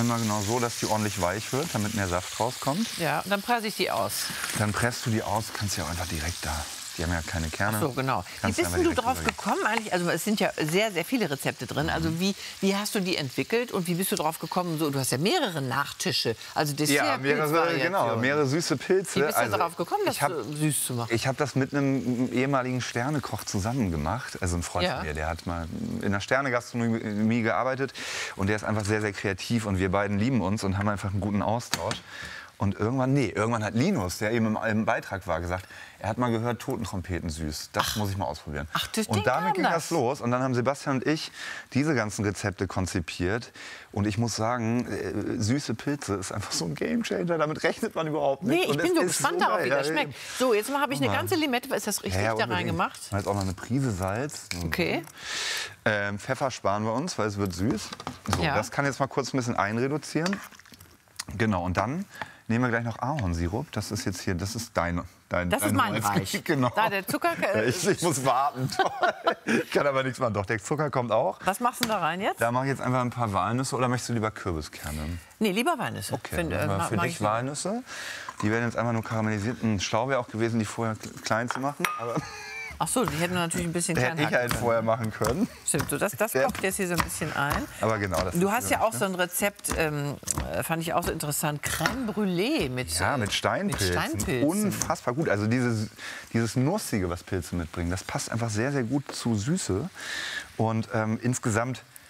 Immer genau so, dass die ordentlich weich wird, damit mehr Saft rauskommt. Ja, und dann presse ich die aus. Dann presst du die aus, kannst ja auch einfach direkt da. Die haben ja keine Kerne. Ach so, genau. Wie Kannst bist einfach denn du direkt drauf übergeben. gekommen eigentlich? Also es sind ja sehr, sehr viele Rezepte drin. Also wie hast du die entwickelt und wie bist du drauf gekommen? So, du hast ja mehrere Nachtische, also Ja, mehrere süße Pilze. Wie bist du darauf gekommen, das süß zu machen? Ich habe das mit einem ehemaligen Sternekoch zusammen gemacht. Also ein Freund Ja. von mir, der hat mal in der Sternegastronomie gearbeitet. Und der ist einfach sehr, sehr kreativ. Und wir beiden lieben uns und haben einfach einen guten Austausch. Und irgendwann hat Linus, der eben im Beitrag war, gesagt, er hat mal gehört, Totentrompeten süß. Das muss ich mal ausprobieren. Ach, das und Ding damit ging kam das los. Und dann haben Sebastian und ich diese ganzen Rezepte konzipiert. Und ich muss sagen, süße Pilze ist einfach so ein Gamechanger. Damit rechnet man überhaupt nicht. Nee, ich bin so gespannt darauf, wie das geil. schmeckt. So, jetzt habe ich eine ganze Limette. Ist das richtig da unbedingt. reingemacht? Und jetzt auch noch eine Prise Salz. Okay. Pfeffer sparen wir uns, weil es wird süß. So, Ja. das kann jetzt mal kurz ein bisschen einreduzieren. Genau, und dann nehmen wir gleich noch Ahornsirup. Das ist jetzt hier, das ist dein Das ist mein neues Bereich. Gebiet, genau. Da, der Zucker. Ich muss warten. Ich kann aber nichts machen. Doch, der Zucker kommt auch. Was machst du da rein jetzt? Da mache ich jetzt einfach ein paar Walnüsse oder möchtest du lieber Kürbiskerne? Nee, lieber Walnüsse. Okay, dann machen wir für dich Walnüsse. Die werden jetzt einfach nur karamellisiert. Ein Schlau wäre auch gewesen, die vorher klein zu machen. Aber Ach so, die hätten wir natürlich ein bisschen hätte klein ich halt hacken vorher machen können. Stimmt, so, das kocht jetzt hier so ein bisschen ein. Aber genau, das Du ist hast ja auch so ein Rezept, fand ich auch so interessant, Crème Brûlée mit Steinpilzen. Unfassbar gut. Also dieses Nussige, was Pilze mitbringen, das passt einfach sehr, sehr gut zu Süße. Und insgesamt